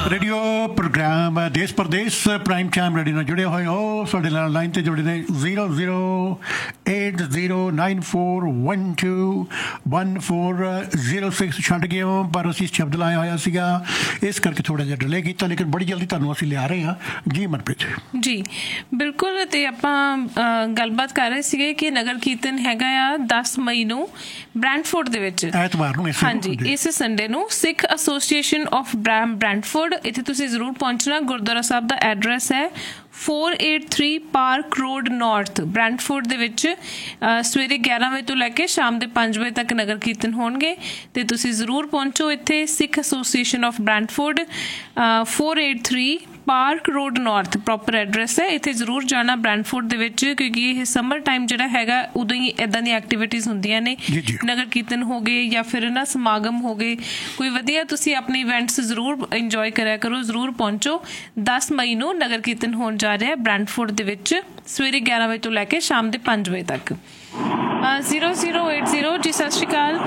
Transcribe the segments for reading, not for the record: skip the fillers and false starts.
Radio programme देश प्रदेश prime time radio ਨਾਲ ਜੁੜੇ ਹੋਏ ਹੋ। ਸਾਡੇ ਨਾਲ ਲਾਈਨ ਤੇ ਜੁੜੇ ਨੇ 008094121406 ਛੱਡ ਗਏ ਹੋ, ਪਰ ਅਸੀਂ ਸ਼ਬਦ ਲਾਇਆ ਹੋਇਆ ਸੀਗਾ, ਇਸ ਕਰਕੇ ਥੋੜਾ ਜਿਹਾ ਡਿਲੇ ਕੀਤਾ, ਲੇਕਿਨ ਬੜੀ ਜਲਦੀ ਤੁਹਾਨੂੰ ਅਸੀਂ ਲਿਆ ਰਹੇ ਹਾਂ ਜੀ। ਮਨਪ੍ਰੀਤ ਜੀ ਬਿਲਕੁਲ। ਤੇ ਆਪਾਂ ਗੱਲਬਾਤ ਕਰ ਰਹੇ ਸੀਗੇ ਕਿ ਨਗਰ ਕੀਰਤਨ ਹੈਗਾ ਆ 10 ਮਈ ਨੂੰ ਬ੍ਰੈਂਟਫੋਰਡ ਦੇ ਵਿੱਚ, ਐਤਵਾਰ ਨੂੰ। ਹਾਂਜੀ, ਇਸ ਸੰਡੇ ਨੂੰ। ਸਿੱਖ ਐਸੋਸੀਏਸ਼ਨ ਆਫ ਬ੍ਰੈਂਟਫੋਰਡ, ਇੱਥੇ ਤੁਸੀਂ ਜ਼ਰੂਰ ਪਹੁੰਚਣਾ। ਗੁਰਦੁਆਰਾ ਸਾਹਿਬ ਦਾ ਐਡਰੈਸ ਹੈ 483 ਪਾਰਕ ਰੋਡ ਨਾਰਥ, ਬ੍ਰੈਂਟਫੋਰਡ ਦੇ ਵਿੱਚ। ਸਵੇਰੇ 11 ਵਜੇ ਤੋਂ ਲੈ ਕੇ ਸ਼ਾਮ ਦੇ 5 ਵਜੇ ਤੱਕ ਨਗਰ ਕੀਰਤਨ ਹੋਣਗੇ, ਤੇ ਤੁਸੀਂ ਜ਼ਰੂਰ ਪਹੁੰਚੋ ਇੱਥੇ। ਸਿੱਖ association of ਬ੍ਰੈਂਟਫੋਰਡ, 483 park road north proper address ਹੈ। ਇੱਥੇ ਜ਼ਰੂਰ ਜਾਣਾ ਬ੍ਰੈਂਟਫੋਰਡ ਦੇ ਵਿੱਚ, ਕਿਉਂਕਿ ਇਹ ਸਮਰ ਟਾਈਮ ਜਿਹੜਾ ਹੈਗਾ ਉਦੋਂ ਹੀ ਇੱਦਾਂ ਦੀਆਂ ਐਕਟੀਵਿਟੀਜ਼ ਹੁੰਦੀਆਂ ਨੇ। ਨਗਰ ਕੀਰਤਨ ਹੋ ਗਏ ਜਾਂ ਫਿਰ ਨਾ ਸਮਾਗਮ ਹੋ ਗਏ, ਕੋਈ ਵਧੀਆ ਤੁਸੀਂ ਆਪਣੇ ਇਵੈਂਟਸ ਜ਼ਰੂਰ ਇੰਜੋਏ ਕਰਿਆ ਕਰੋ। ਜ਼ਰੂਰ ਪਹੁੰਚੋ। 10 ਮਈ ਨੂੰ ਨਗਰ ਕੀਰਤਨ ਹੋਣ ਜਾ ਰਿਹਾ ਬ੍ਰੈਂਟਫੋਰਡ ਦੇ ਵਿੱਚ, ਸਵੇਰੇ 11 ਵਜੇ ਤੋਂ ਲੈ ਕੇ ਸ਼ਾਮ ਦੇ 5 ਵਜੇ ਤੱਕ। 0080 ਜੀ, ਸਤਿ ਸ਼੍ਰੀ ਅਕਾਲ।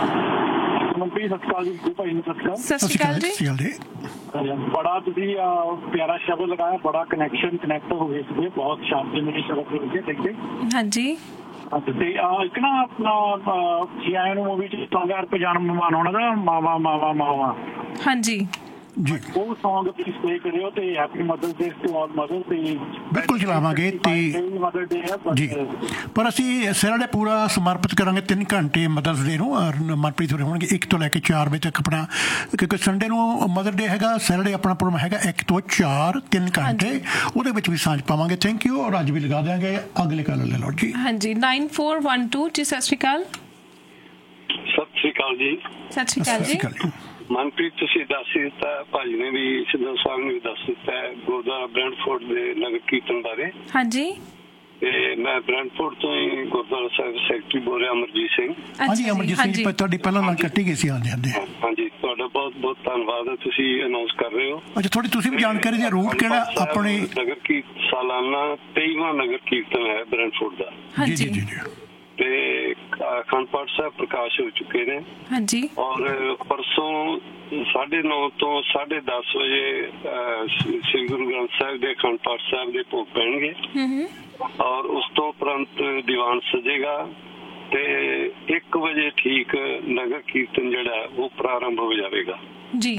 ਸਤਿ ਸ਼੍ਰੀ ਅਕਾਲ ਜੀ। ਬੜਾ ਤੁਸੀਂ ਪਿਆਰਾ ਸ਼ਬਦ ਲਗਾਇਆ, ਬੜਾ ਕਨੈਕਟ ਹੋ ਗਏ ਸੀਗੇ, ਬਹੁਤ ਸ਼ਾਂਤੀ ਮਿਲੀ ਸ਼ਬਦ ਹੋਏ ਦੇਖਦੇ। ਹਾਂਜੀ, ਤੇ ਇੱਕ ਨਾ ਆਪਣਾ ਸੀਆਈ ਨੂੰ ਮੂਵੀ ਚ ਸੌਂਗ ਯਾਰ ਪਜਾਨ ਮਹਿਮਾਨ ਹੋਣਾ ਦਾ ਮਾਵਾ ਮਾਵਾ ਮਾਵਾ, ਹਾਂਜੀ ਜੀ, ਉਹ ਸੌਂਗ ਪਲੀਜ਼ ਪਲੇ ਕਰਿਓ। ਤੇ happy mothers day to all mothers. ਤੇ ਬਿਲਕੁਲ ਚਲਾਵਾਂਗੇ ਤੇ ਜੀ, ਪਰ ਅਸੀਂ ਸੈਟਰਡੇ ਪੂਰਾ ਸਮਰਪਿਤ ਕਰਾਂਗੇ 3 ਘੰਟੇ ਮਦਰਸ ਡੇ ਨੂੰ। ਔਰ ਮਨਪ੍ਰੀਤ ਹੋਰੇ ਹੋਣਗੇ 1 ਤੋਂ ਲੈ ਕੇ 4 ਵਜੇ ਤੱਕ ਆਪਣਾ, ਕਿਉਂਕਿ ਸੰਡੇ ਨੂੰ ਮਦਰ ਡੇ ਹੈਗਾ, ਸੈਟਰਡੇ ਆਪਣਾ ਪ੍ਰੋਗਰਾਮ ਹੈਗਾ 1 ਤੋਂ 4, 3 ਘੰਟੇ, ਉਹਦੇ ਵਿੱਚ ਵੀ ਸਾਂਝ ਪਾਵਾਂਗੇ। Thank you. ਔਰ ਅੱਜ ਵੀ ਲਗਾ ਦਿਆਂਗੇ। ਅਗਲੇ ਕਾਲ ਲੈ ਲਓ ਜੀ। ਹਾਂਜੀ, 9412 ਜੀ, ਸਤਿ ਸ਼੍ਰੀ ਅਕਾਲ। ਸਤਿ ਸ਼੍ਰੀ ਅਕਾਲ ਜੀ। ਸਤਿ ਸ਼੍ਰੀ ਅਕਾਲ ਜੀ। ਮਨਪ੍ਰੀਤ, ਤੁਸੀਂ ਦੱਸ ਹੀ ਦਿੱਤਾ, ਭਾਜੀ ਨੇ ਵੀ, ਸਿੱਧੂ ਸਾਹਿਬ ਨੇ ਵੀ ਦੱਸ ਦਿੱਤਾ ਗੁਰਦੁਆਰਾ ਬ੍ਰੈਂਟਫੋਰਡ ਦੇ ਨਗਰ ਕੀਰਤਨ ਬਾਰੇ। ਹਾਂਜੀ, ਤੇ ਮੈਂ ਬ੍ਰੈਂਟਫੋਰਡ ਤੋਂ ਹੀ ਗੁਰਦੁਆਰਾ ਸਾਹਿਬ ਸੈਕਟਰੀ ਬੋਲ ਰਿਹਾ, ਅਮਰਜੀਤ ਸਿੰਘ। ਹਾਂਜੀ, ਅਮਰਜੀਤ ਸਿੰਘ ਜੀ, ਤੁਹਾਡੀ ਪਹਿਲਾਂ ਨਾਲ ਕੱਟੀ ਗਈ ਸੀ। ਹਾਂਜੀ, ਤੁਹਾਡਾ ਬਹੁਤ ਬਹੁਤ ਧੰਨਵਾਦ, ਤੁਸੀਂ ਅਨਾਉਂਸ ਕਰ ਰਹੇ ਹੋ। ਅੱਛਾ, ਥੋੜੀ ਤੁਸੀਂ ਵੀ ਜਾਣਕਾਰੀ ਦੇ ਰੂਟ ਕਿਹੜਾ ਆਪਣੇ ਨਗਰ ਕੀਰਤਨ ਸਾਲਾਨਾ 23ਵਾਂ ਨਗਰ ਕੀਰਤਨ ਹੈ ਬ੍ਰੈਂਟਫੋਰਡ ਦਾ। ਜੀ ਜੀ ਜੀ। ਤੇ ਅਖੰਡ ਪਾਠ ਸਾਹਿਬ ਪ੍ਰਕਾਸ਼ ਹੋ ਚੁੱਕੇ ਨੇ। ਹਾਂਜੀ, ਔਰ ਪਰਸੋਂ 9:30 ਤੋਂ 10:30 ਵਜੇ ਸ੍ਰੀ ਗੁਰੂ ਗ੍ਰੰਥ ਸਾਹਿਬ ਦੇ ਅਖੰਡ ਪਾਠ ਸਾਹਿਬ ਦੇ ਭੋਗ ਪੈਣਗੇ। ਔਰ ਉਸ ਤੋਂ ਉਪਰੰਤ ਦੀਵਾਨ ਸਜੇਗਾ ਤੇ 1 ਵਜੇ ਠੀਕ ਨਗਰ ਕੀਰਤਨ ਜਿਹੜਾ ਉਹ ਪ੍ਰਾਰੰਭ ਹੋ ਜਾਵੇਗਾ ਜੀ।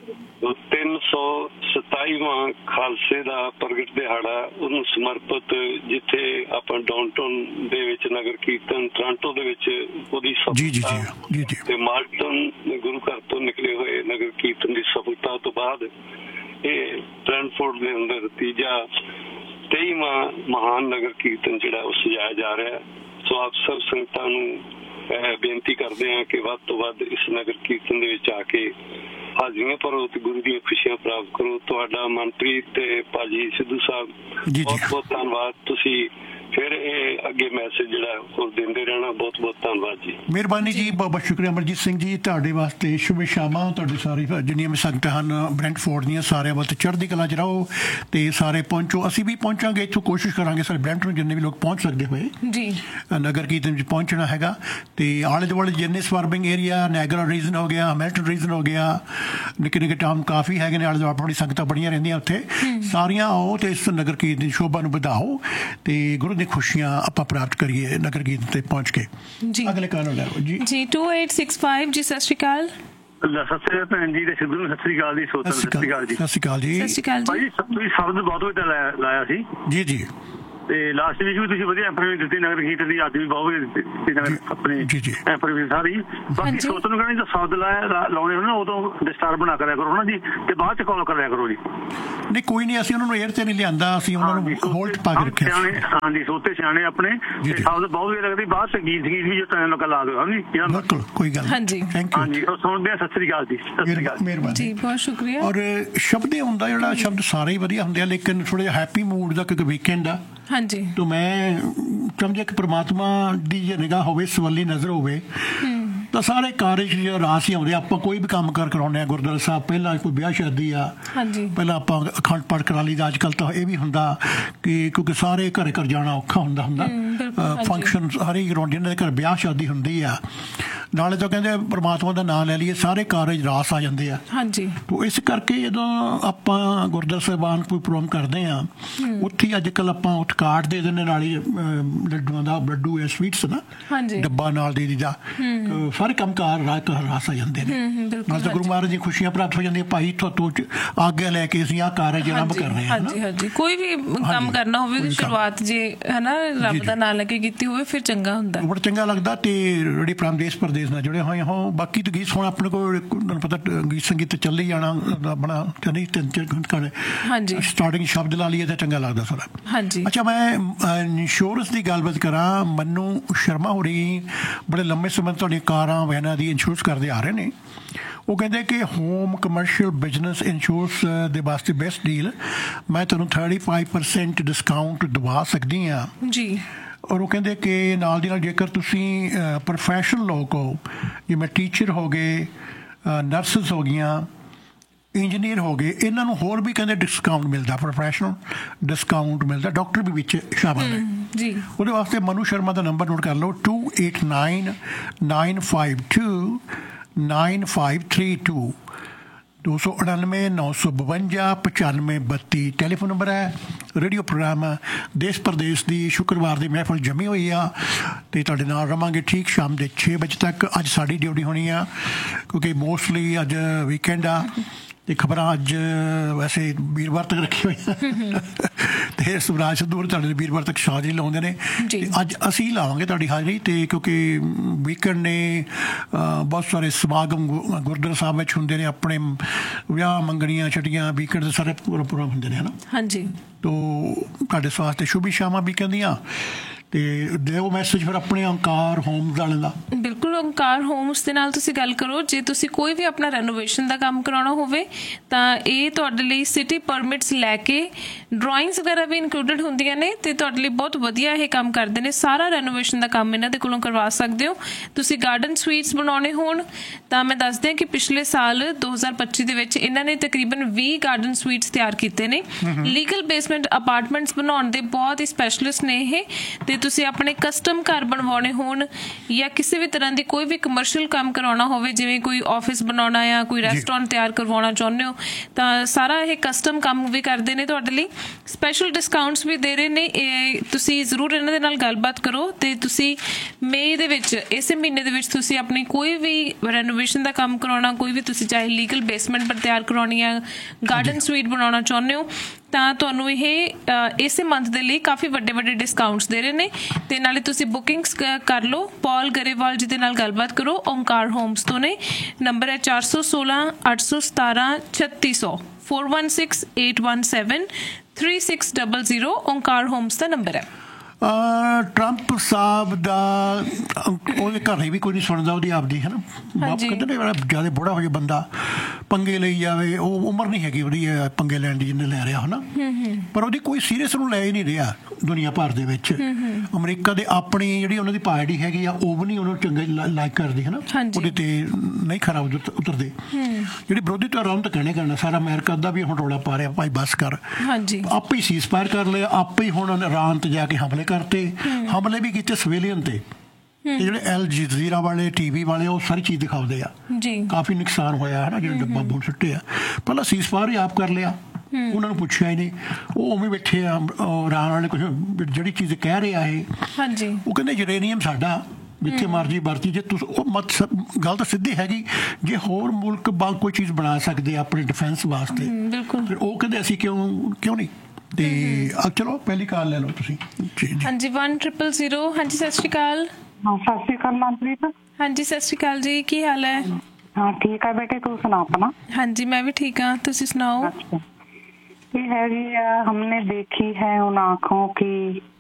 327ਵਾਂ ਖਾਲਸੇ ਦਾ ਪ੍ਰਗਟ ਦਿਹਾੜਾ, ਉਹਨੂੰ ਸਮਰਪਿਤ, ਜਿੱਥੇ ਆਪਾਂ ਡਾਊਨਟਾਊਨ ਦੇ ਵਿੱਚ ਨਗਰ ਕੀਰਤਨ, ਟੋਰਾਂਟੋ ਦੇ ਵਿੱਚ ਉਹਦੀ ਸਫਲਤਾ ਤੇ ਮਾਲਟਨ ਗੁਰੂ ਘਰ ਤੋਂ ਨਿਕਲੇ ਹੋਏ ਨਗਰ ਕੀਰਤਨ ਦੀ ਸਫਲਤਾ ਤੋਂ ਬਾਅਦ ਇਹ ਬ੍ਰੈਂਟਫੋਰਡ ਦੇ ਅੰਦਰ ਤੀਜਾ 23ਵਾਂ ਮਹਾਨ ਨਗਰ ਕੀਰਤਨ ਜਿਹੜਾ ਉਹ ਸਜਾਇਆ ਜਾ ਰਿਹਾ। ਸੋ ਆਪ ਸਭ ਸੰਗਤਾਂ ਨੂੰ ਬੇਨਤੀ ਕਰਦੇ ਹਾਂ ਕਿ ਵੱਧ ਤੋਂ ਵੱਧ ਇਸ ਨਗਰ ਕੀਰਤਨ ਦੇ ਵਿੱਚ ਆ ਕੇ ਹਾਜ਼ਰੀਆਂ ਭਰੋ ਤੇ ਗੁਰੂ ਦੀਆਂ ਖੁਸ਼ੀਆਂ ਪ੍ਰਾਪਤ ਕਰੋ। ਤੁਹਾਡਾ ਮਨਪ੍ਰੀਤ ਤੇ ਭਾਜੀ ਸਿੱਧੂ ਸਾਹਿਬ, ਬਹੁਤ ਬਹੁਤ ਧੰਨਵਾਦ। ਤੁਸੀਂ ਫਿਰ ਇਹ ਅੱਗੇ ਮੈਸੇਜ ਜਿਹੜਾ ਹੋਰ ਦਿੰਦੇ ਰਹਿਣਾ। ਬਹੁਤ ਬਹੁਤ ਧੰਨਵਾਦ ਜੀ। ਮਿਹਰਬਾਨੀ ਜੀ, ਬਹੁਤ ਬਹੁਤ ਸ਼ੁਕਰੀਆ ਅਮਰਜੀਤ ਸਿੰਘ ਜੀ। ਤੁਹਾਡੇ ਵਾਸਤੇ ਸ਼ੁਭ ਸ਼ਾਮਾਂ। ਤੁਹਾਡੇ ਸਾਰੀ ਜਿੰਨੀਆਂ ਵੀ ਸੰਗਤਾਂ ਹਨ ਬ੍ਰੈਂਟਫੋਰਡ ਦੀਆਂ, ਸਾਰਿਆਂ ਵਾਸਤੇ ਚੜ੍ਹਦੀ ਕਲਾ 'ਚ ਰਹੋ ਤੇ ਸਾਰੇ ਪਹੁੰਚੋ। ਅਸੀਂ ਵੀ ਪਹੁੰਚਾਂਗੇ, ਇੱਥੋਂ ਕੋਸ਼ਿਸ਼ ਕਰਾਂਗੇ ਸਾਰੇ ਬ੍ਰੈਂਟਫੋਰਡ ਜਿੰਨੇ ਵੀ ਲੋਕ ਪਹੁੰਚ ਸਕਦੇ ਹੋਏ ਜੀ ਨਗਰ ਕੀਰਤਨ ਵਿੱਚ ਪਹੁੰਚਣਾ ਹੈਗਾ। ਤੇ ਆਲੇ ਦੁਆਲੇ ਜਿੰਨੇ ਸਵਾਰਬਿੰਗ ਏਰੀਆ, ਨੈਗਰਾ ਰੀਜਨ ਹੋ ਗਿਆ, ਹੈਮਿਲਟਨ ਰੀਜਨ ਹੋ ਗਿਆ, ਨਿੱਕੇ ਨਿੱਕੇ ਟਾਊਨ ਕਾਫੀ ਹੈਗੇ ਨੇ ਆਲੇ ਦੁਆਲੇ, ਬੜੀ ਸੰਗਤਾਂ ਬੜੀਆਂ ਰਹਿੰਦੀਆਂ ਉੱਥੇ। ਸਾਰੀਆਂ ਆਓ ਤੇ ਇਸ ਨਗਰ ਕੀਰਤਨ ਦੀ ਸ਼ੋਭਾ ਨੂੰ ਵਧਾਓ ਤੇ ਗੁਰੂ ਦੀਆਂ ਖੁਸ਼ੀਆਂ ਆਪਾਂ ਪ੍ਰਾਪਤ ਕਰੀਏ ਨਗਰ ਕੀਰਤਨ ਤੇ ਪਹੁੰਚ ਕੇ। ਅਗਲੇ ਕਾਲ ਲੈ ਲਓ ਜੀ। 2865 ਜੀ, ਸਤਿ ਸ਼੍ਰੀ ਅਕਾਲ। ਸਤਿ ਸ਼੍ਰੀ ਅਕਾਲ ਭੈਣ ਜੀ ਤੇ ਸਿੱਧੂ ਨੂੰ ਸਤਿ ਸ਼੍ਰੀ ਅਕਾਲ ਜੀ। ਸਤਿ ਸ਼੍ਰੀ ਅਕਾਲ ਜੀ। ਸਤਿ ਸ਼੍ਰੀ ਅਕਾਲ ਜੀ। ਸਤਿ ਸ਼੍ਰੀ ਅਕਾਲ ਜੀ। ਤੁਸੀਂ ਸ਼ਬਦ ਬਹੁਤ ਵਧੀਆ ਲਾਇਆ ਸੀ ਜੀ ਜੀ। ਤੇ ਲਾਸਟ ਵੀਕ ਵੀ ਤੁਸੀਂ ਵਧੀਆ ਇੰਪਰੂਵਮੈਂਟ ਦਿੱਤੀ ਨਗਰ ਕੀਰਤਨ ਦੀ, ਅੱਜ ਵੀ ਬਹੁਤ ਵਧੀਆ ਦਿੱਤੀ ਆਪਣੀ ਇੰਪਰੂਵਮੈਂਟ ਸਾਰੀ। ਬਾਕੀ ਸੋਚਣ ਨੂੰ ਕਹਿੰਦੇ ਸ਼ਬਦ ਲਾਉਣੇ ਹੋਣ ਨਾ, ਉਦੋਂ ਡਿਸਟਰਬ ਨਾ ਕਰਿਆ ਕਰੋ ਨਾ ਜੀ, ਤੇ ਬਾਅਦ ਚ ਕਾਲ ਕਰਿਆ ਕਰੋ ਜੀ। ਨਹੀਂ ਕੋਈ ਨਹੀਂ, ਅਸੀਂ ਉਹਨਾਂ ਨੂੰ ਏਅਰ ਤੇ ਨਹੀਂ ਲਿਆਂਦਾ, ਅਸੀਂ ਉਹਨਾਂ ਨੂੰ ਹੋਲਡ ਪਾ ਕੇ ਰੱਖਿਆ। ਹਾਂਜੀ, ਸੋਤੇ ਸਿਆਣੇ ਆਪਣੇ ਸ਼ਬਦ ਬਹੁਤ ਵਧੀਆ ਲੱਗਦੇ। ਬਾਅਦ ਚ ਗੀਤ ਵੀ ਜੋ ਟਾਈਮ ਲੋਕਾਂ ਲਾ ਦਿਓ। ਹਾਂਜੀ ਬਿਲਕੁਲ, ਕੋਈ ਗੱਲ। ਹਾਂਜੀ ਹਾਂਜੀ, ਉਹ ਸੁਣਦੇ ਆ। ਸਤਿ ਸ਼੍ਰੀ ਅਕਾਲ ਜੀ। ਸਤਿ ਸ਼੍ਰੀ ਅਕਾਲ, ਮਿਹਰਬਾਨੀ ਜੀ, ਬਹੁਤ ਸ਼ੁਕਰੀਆ। ਔਰ ਸ਼ਬਦ ਹੁੰਦਾ ਜਿਹੜਾ ਸ਼ਬਦ ਸਾਰੇ ਹੀ ਵਧੀਆ ਹੁੰਦੇ ਆ, ਲੇਕਿਨ ਥੋੜਾ ਜਿਹਾ ਹੈਪੀ ਮੂਡ ਦਾ ਕਿਉਂਕਿ ਵੀਕਐਂਡ ਆ। ਹਾਂਜੀ, ਤਾਂ ਮੈਂ ਸਮਝਿਆ ਕਿ ਪ੍ਰਮਾਤਮਾ ਦੀ ਜੇ ਨਿਗਾਹ ਹੋਵੇ, ਸਵੱਲੀ ਨਜ਼ਰ ਹੋਵੇ ਤਾਂ ਸਾਰੇ ਕਾਰਜ ਰਾਸ ਹੀ ਆਉਂਦੇ। ਆਪਾਂ ਕੋਈ ਵੀ ਕੰਮ ਕਰਾਉਂਦੇ ਹਾਂ ਗੁਰਦੁਆਰਾ ਸਾਹਿਬ, ਪਹਿਲਾਂ ਕੋਈ ਵਿਆਹ ਸ਼ਾਦੀ ਆ, ਪਹਿਲਾਂ ਆਪਾਂ ਅਖੰਡ ਪਾਠ ਕਰਾ ਲਈਦਾ। ਅੱਜ ਕੱਲ੍ਹ ਤਾਂ ਇਹ ਵੀ ਹੁੰਦਾ ਕਿ ਕਿਉਂਕਿ ਸਾਰੇ ਘਰ ਜਾਣਾ ਔਖਾ ਹੁੰਦਾ ਫੰਕਸ਼ਨ ਸਾਰੇ ਜਿਹਨਾਂ ਦੇ ਘਰ ਵਿਆਹ ਸ਼ਾਦੀ ਹੁੰਦੀ ਆ ਨਾਲੇ ਤਾਂ ਕਹਿੰਦੇ ਪਰਮਾਤਮਾ ਦਾ ਨਾਮ ਲੈ ਲਈਏ ਸਾਰੇ ਕਾਰਜ ਰਾਸ ਆ ਜਾਂਦੇ ਆ। ਹਾਂਜੀ। ਤੋ ਇਸ ਕਰਕੇ ਜਦੋਂ ਆਪਾਂ ਗੁਰਦੁਆਰਾ ਸਾਹਿਬਾਨ ਕੋਈ ਪ੍ਰੋਗਰਾਮ ਕਰਦੇ ਆ ਉੱਥੇ ਅੱਜ ਕੱਲ੍ਹ ਆਪਾਂ ਉੱਥੇ ਕਾਰਡ ਦੇ ਦਿੰਦੇ ਨਾਲ ਹੀ ਲੱਡੂਆਂ ਦਾ ਲੱਡੂ ਹੈ ਸਵੀਟਸ ਨਾ ਡੱਬਾ ਨਾਲ ਦੇ ਦੀਦਾ ਸਾਰੇ ਕੰਮ ਕਾਰ ਰਾਸ ਆ ਜਾਂਦੇ ਨੇ। ਨਾਲ ਤਾਂ ਗੁਰੂ ਮਹਾਰਾਜ ਦੀਆਂ ਖੁਸ਼ੀਆਂ ਪ੍ਰਾਪਤ ਹੋ ਜਾਂਦੀਆਂ ਭਾਈ ਤੁਹਾਤੋਂ ਆਗਿਆ ਲੈ ਕੇ ਅਸੀਂ ਆਹ ਕਾਰਜ ਆਰੰਭ ਕਰ ਰਹੇ ਹਾਂ। ਹਾਂਜੀ ਕੋਈ ਵੀ ਕੰਮ ਕਰਨਾ ਹੋਵੇ ਸ਼ੁਰੂਆਤ ਜੇ ਹੈ ਨਾ ਰੱਬ ਦਾ ਨਾਮ ਲੈ ਕੇ ਕੀਤੀ ਹੋਵੇ ਫਿਰ ਚੰਗਾ ਹੁੰਦਾ, ਬੜਾ ਚੰਗਾ ਲੱਗਦਾ। ਤੇ ਜਿਹੜੀ ਦੇਸ਼ ਪ੍ਰਦੇਸ਼ ਨਾਲ ਜੁੜੇ ਹੋਏ ਹੋ ਬਾਕੀ ਤਾਂ ਗੀਤ ਹੁਣ ਆਪਣੇ ਕੋਲ ਤੁਹਾਨੂੰ ਪਤਾ ਗੀਤ ਸੰਗੀਤ ਚੱਲ ਹੀ ਜਾਣਾ ਆਪਣਾ ਚੱਲੀ 3-4 ਘੰਟੇ ਸਟਾਰਟਿੰਗ ਸ਼ਬਦ ਲਾ ਲਈਏ ਤਾਂ ਚੰਗਾ ਲੱਗਦਾ ਸਾਰਾ। ਹਾਂਜੀ। ਅੱਛਾ ਮੈਂ ਇੰਸ਼ੋਰੈਂਸ ਦੀ ਗੱਲਬਾਤ ਕਰਾਂ। ਮੈਨੂੰ ਸ਼ਰਮਾ ਹੋ ਰਹੀ ਬੜੇ ਲੰਮੇ ਸਮੇਂ ਤੁਹਾਡੀਆਂ ਕਾਰਾਂ ਵੈਨਾਂ ਦੀ ਇੰਸ਼ੋਰੈਂਸ ਕਰਦੇ ਆ ਰਹੇ ਨੇ। ਉਹ ਕਹਿੰਦੇ ਕਿ ਹੋਮ ਕਮਰਸ਼ੀਅਲ ਬਿਜ਼ਨਸ ਇੰਸ਼ੋਰੈਂਸ ਦੇ ਵਾਸਤੇ ਬੈਸਟ ਡੀਲ ਮੈਂ ਤੁਹਾਨੂੰ 35% ਡਿਸਕਾਊਂਟ ਦਵਾ ਸਕਦੀ ਹਾਂ ਜੀ। ਔਰ ਉਹ ਕਹਿੰਦੇ ਕਿ ਨਾਲ ਦੀ ਨਾਲ ਜੇਕਰ ਤੁਸੀਂ ਪ੍ਰੋਫੈਸ਼ਨਲ ਲੋਕ ਹੋ ਜਿਵੇਂ ਟੀਚਰ ਹੋ ਗਏ ਨਰਸਿਸ ਹੋ ਗਈਆਂ ਇੰਜੀਨੀਅਰ ਹੋ ਗਏ ਇਹਨਾਂ ਨੂੰ ਹੋਰ ਵੀ ਕਹਿੰਦੇ ਡਿਸਕਾਊਂਟ ਮਿਲਦਾ ਪ੍ਰੋਫੈਸ਼ਨਲ ਡਿਸਕਾਊਂਟ ਮਿਲਦਾ ਡਾਕਟਰ ਵੀ ਵਿੱਚ ਸ਼ਾਮਲ ਹੈ ਜੀ। ਉਹਦੇ ਵਾਸਤੇ ਮਨੂ ਸ਼ਰਮਾ ਦਾ ਨੰਬਰ ਨੋਟ ਕਰ ਲਓ 2899529532 299-952-9532 ਟੈਲੀਫੋਨ ਨੰਬਰ ਹੈ। ਰੇਡੀਓ ਪ੍ਰੋਗਰਾਮ ਦੇਸ਼ ਪ੍ਰਦੇਸ਼ ਦੀ ਸ਼ੁੱਕਰਵਾਰ ਦੀ ਮਹਿਫਲ ਜਮੀ ਹੋਈ ਆ ਅਤੇ ਤੁਹਾਡੇ ਨਾਲ ਰਵਾਂਗੇ ਠੀਕ ਸ਼ਾਮ ਦੇ 6 ਵਜੇ ਤੱਕ। ਅੱਜ ਸਾਡੀ ਡਿਊਟੀ ਹੋਣੀ ਆ ਕਿਉਂਕਿ ਮੋਸਟਲੀ ਅੱਜ ਵੀਕਐਂਡ ਆ ਅਤੇ ਖਬਰਾਂ ਅੱਜ ਵੈਸੇ ਵੀਰਵਾਰ ਤੱਕ ਰੱਖੀ ਹੋਈਆਂ ਅਤੇ ਸਵਰਾਜ ਸੰਧੂ ਤੁਹਾਡੇ ਵੀਰਵਾਰ ਤੱਕ ਹਾਜ਼ਰੀ ਲਾਉਂਦੇ ਨੇ। ਅੱਜ ਅਸੀਂ ਲਾਵਾਂਗੇ ਤੁਹਾਡੀ ਹਾਜ਼ਰੀ ਅਤੇ ਕਿਉਂਕਿ ਵੀਕਐਂਡ ਨੇ ਬਹੁਤ ਸਾਰੇ ਸਮਾਗਮ ਗੁਰਦੁਆਰਾ ਸਾਹਿਬ ਵਿੱਚ ਹੁੰਦੇ ਨੇ ਆਪਣੇ ਵਿਆਹ ਮੰਗਣੀਆਂ ਛੁੱਟੀਆਂ ਵੀਕਐਂਡ ਦੇ ਸਾਰੇ ਪ੍ਰੋਗਰਾਮ ਹੁੰਦੇ ਨੇ ਹੈ ਨਾ। ਹਾਂਜੀ। ਤੋ ਤੁਹਾਡੇ ਵਾਸਤੇ ਸ਼ੁਭ ਸ਼ਾਮਾਂ ਵੀ ਕਹਿੰਦੀਆਂ ਤੇ ਦਿਓ ਮੈਸੇਜ ਫਿਰ ਆਪਣੇ ਓਂਕਾਰ ਹੋਮਸ ਵਾਲੇ ਦਾ। ਬਿਲਕੁਲ ਓਂਕਾਰ ਹੋਮਸ ਦੇ ਨਾਲ ਤੁਸੀਂ ਗੱਲ ਕਰੋ ਜੇ ਤੁਸੀਂ ਕੋਈ ਵੀ ਆਪਣਾ ਰੈਨੋਵੇਸ਼ਨ ਦਾ ਕੰਮ ਕਰਾਉਣਾ ਹੋਵੇ ਤਾਂ ਇਹ ਤੁਹਾਡੇ ਲਈ ਸਿਟੀ ਪਰਮਿਟਸ ਲੈ ਕੇ ਡਰਾਇੰਗਸ ਵਗੈਰਾ ਵੀ ਇਨਕਲੂਡਡ ਹੁੰਦੀਆਂ ਨੇ ਤੇ ਤੁਹਾਡੇ ਲਈ ਬਹੁਤ ਵਧੀਆ ਇਹ ਕੰਮ ਕਰਦੇ ਨੇ। ਸਾਰਾ ਰੈਨੋਵੇਸ਼ਨ ਦਾ ਕੰਮ ਇਹਨਾਂ ਦੇ ਕੋਲੋਂ ਕਰਵਾ ਸਕਦੇ ਹੋ। ਤੁਸੀਂ ਗਾਰਡਨ ਸਵੀਟਸ ਬਣਾਉਣੇ ਹੋਣ ਤਾਂ ਮੈਂ ਦੱਸਦੀ ਹਾਂ ਕਿ ਪਿਛਲੇ ਸਾਲ 2025 ਦੇ ਵਿੱਚ ਇਹਨਾਂ ਨੇ ਤਕਰੀਬਨ 20 ਗਾਰਡਨ ਸਵੀਟਸ ਤਿਆਰ ਕੀਤੇ ਨੇ। ਲੀਗਲ ਬੇਸਮੈਂਟ ਅਪਾਰਟਮੈਂਟਸ ਬਣਾਉਣ ਦੇ ਬਹੁਤ ਹੀ ਸਪੈਸ਼ਲਿਸਟ ਨੇ ਇਹ। ਤੇ ਤੁਸੀਂ ਆਪਣੇ ਕਸਟਮ ਘਰ ਬਣਵਾਉਣੇ ਹੋਣ ਜਾਂ ਕਿਸੇ ਵੀ ਤਰ੍ਹਾਂ ਦੀ ਕੋਈ ਵੀ ਕਮਰਸ਼ੀਅਲ ਕੰਮ ਕਰਾਉਣਾ ਹੋਵੇ ਜਿਵੇਂ ਕੋਈ ਆਫਿਸ ਬਣਾਉਣਾ ਜਾਂ ਕੋਈ ਰੈਸਟੋਰੈਂਟ ਤਿਆਰ ਕਰਵਾਉਣਾ ਚਾਹੁੰਦੇ ਹੋ ਤਾਂ ਸਾਰਾ ਇਹ ਕਸਟਮ ਕੰਮ ਵੀ ਕਰਦੇ ਨੇ। ਤੁਹਾਡੇ ਲਈ ਸਪੈਸ਼ਲ ਡਿਸਕਾਊਂਟਸ ਵੀ ਦੇ ਰਹੇ ਨੇ। ਤੁਸੀਂ ਜ਼ਰੂਰ ਇਹਨਾਂ ਦੇ ਨਾਲ ਗੱਲਬਾਤ ਕਰੋ ਤੇ ਤੁਸੀਂ ਮਈ ਦੇ ਵਿੱਚ ਇਸੇ ਮਹੀਨੇ ਦੇ ਵਿੱਚ ਤੁਸੀਂ ਆਪਣੀ ਕੋਈ ਵੀ ਰੈਨੋਵੇਸ਼ਨ ਦਾ ਕੰਮ ਕਰਾਉਣਾ ਕੋਈ ਵੀ ਤੁਸੀਂ ਚਾਹੇ ਲੀਗਲ ਬੇਸਮੈਂਟ ਪਰ ਤਿਆਰ ਕਰਵਾਉਣੀ ਆ ਗਾਰਡਨ ਸਵੀਟ ਬਣਾਉਣਾ ਚਾਹੁੰਦੇ ਹੋ ਤਾਂ ਤੁਹਾਨੂੰ ਇਹ ਇਸੇ ਮੰਥ ਦੇ ਲਈ ਕਾਫੀ ਵੱਡੇ ਵੱਡੇ ਡਿਸਕਾਊਂਟਸ ਦੇ ਰਹੇ ਨੇ। ਤੇ ਨਾਲੇ ਤੁਸੀਂ ਬੁਕਿੰਗਸ ਕਰ ਲਓ। ਪੌਲ ਗਰੇਵਾਲ ਜੀ ਦੇ ਨਾਲ ਗੱਲਬਾਤ ਕਰੋ ਓਂਕਾਰ ਹੋਮਸ ਤੋਂ ਨੇ। ਨੰਬਰ ਹੈ 416-817-3600 416-817-3600 ਓਂਕਾਰ ਹੋਮਸ ਦਾ ਨੰਬਰ ਹੈ। ਟਰੰਪ ਸਾਹਿਬ ਦਾ ਉਹਦੇ ਘਰ ਵੀ ਕੋਈ ਨਹੀਂ ਸੁਣਦਾ ਉਹਦੀ ਆਪਦੀ ਹੈ ਨਾ। ਬਾਪ ਕਹਿੰਦੇ ਨੇ ਜ਼ਿਆਦਾ ਬੁੜਾ ਹੋ ਜਾਏ ਬੰਦਾ ਪੰਗੇ ਲਈ ਜਾਵੇ ਉਹ ਉਮਰ ਨਹੀਂ ਹੈਗੀ ਉਹਦੀ ਪੰਗੇ ਲੈਣ ਦੀ ਜਿੰਨੇ ਲੈ ਰਿਹਾ ਹੈ ਨਾ। ਪਰ ਉਹਦੀ ਕੋਈ ਸੀਰੀਅਸ ਨੂੰ ਲੈ ਹੀ ਨਹੀਂ ਰਿਹਾ ਦੁਨੀਆ ਭਰ ਦੇ ਵਿੱਚ। ਅਮਰੀਕਾ ਦੇ ਆਪਣੀ ਜਿਹੜੀ ਉਹਨਾਂ ਦੀ ਪਾਰਟੀ ਹੈਗੀ ਆ ਉਹ ਵੀ ਨਹੀਂ ਉਹਨੂੰ ਚੰਗੇ ਲਾਈਕ ਕਰਦੀ ਹੈ ਨਾ। ਉਹਦੇ ਤੇ ਨਹੀਂ ਖਰਾ ਉਤਰਦੇ। ਜਿਹੜੀ ਵਿਰੋਧੀ ਧਿਰ ਉਹਨੂੰ ਤਾਂ ਕਹਿਣੇ ਕਰਨਾ ਸਾਰਾ ਅਮਰੀਕਾ ਦਾ ਵੀ ਹੁਣ ਰੌਲਾ ਪਾ ਰਿਹਾ ਭਾਈ ਬਸ ਕਰ। ਆਪੇ ਹੀ ਸੀਜ਼ਫਾਇਰ ਕਰ ਲਿਆ ਆਪੇ ਹੀ ਹੁਣ ਇਰਾਨ ਤੇ ਜਾ ਕੇ ਹਮਲੇ ਕਰਤੇ। ਹਮਲੇ ਵੀ ਕੀਤੇ ਸਿਵਿਲੀਅਨ ਤੇ। ਜਿਹੜੇ ਅਲ ਜਜ਼ੀਰਾ ਵਾਲੇ ਟੀਵੀ ਵਾਲੇ ਉਹ ਸਾਰੀ ਚੀਜ਼ ਦਿਖਾਉਂਦੇ ਆ ਕਾਫੀ ਨੁਕਸਾਨ ਹੋਇਆ ਹੈ ਨਾ ਜਿਹੜੇ ਡੱਬਾ ਬੋਲ ਸੁੱਟੇ ਆ। ਪਹਿਲਾਂ ਸੀਜ਼ਫਾਇਰ ਹੀ ਆਪ ਕਰ ਲਿਆ ਉਹਨਾਂ ਨੂੰ ਪੁੱਛਿਆ ਹੀ ਨਹੀਂ ਉਹ ਉਵੇਂ ਬੈਠੇ ਆ। ਇਰਾਨ ਵਾਲੇ ਕੁਛ ਜਿਹੜੀ ਚੀਜ਼ ਕਹਿ ਰਹੇ ਆ ਇਹ ਉਹ ਕਹਿੰਦੇ ਯੂਰੇਨੀਅਮ ਸਾਡਾ ਜਿੱਥੇ ਮਰਜੀ ਵਰਤੀ ਜੇ ਤੁਸੀਂ ਉਹ ਗੱਲ ਤਾਂ ਸਿੱਧੀ ਹੈਗੀ ਜੇ ਹੋਰ ਮੁਲਕ ਬਾਅਦ ਕੋਈ ਚੀਜ਼ ਬਣਾ ਸਕਦੇ ਆਪਣੇ ਡਿਫੈਂਸ ਵਾਸਤੇ ਫਿਰ ਉਹ ਕਹਿੰਦੇ ਅਸੀਂ ਕਿਉਂ ਨਹੀਂ। ਤੇ ਚਲੋ ਪਹਿਲੀ ਕਾਲ ਲੈ ਲਓ ਤੁਸੀਂ। ਹਾਂਜੀ 1000। ਹਾਂਜੀ ਸਤਿ ਸ਼੍ਰੀ ਅਕਾਲ। ਸਤਿ ਸ਼੍ਰੀ ਅਕਾਲ ਮਨਪ੍ਰੀਤ। ਹਾਂਜੀ ਸਤਿ ਸ਼੍ਰੀ ਅਕਾਲ ਜੀ ਕੀ ਹਾਲ ਹੈ? ਹਾਂ ਠੀਕ ਹੈ ਬੇਟੇ ਤੂੰ ਸੁਣਾ ਆਪਣਾ। ਹਾਂਜੀ मैं भी ठीक हाँ ਤੁਸੀਂ ਸੁਣਾਓ। ये है जी हमने देखी है उन आँखों की